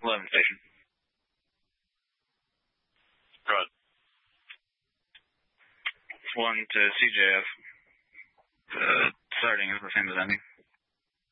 11 station. Right. 1 to CJF. The starting is the same as ending.